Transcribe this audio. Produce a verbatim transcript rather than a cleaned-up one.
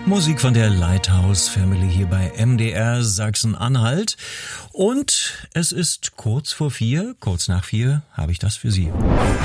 Musik von der Lighthouse Family hier bei M D R Sachsen-Anhalt. Und es ist kurz vor vier, kurz nach vier habe ich das für Sie.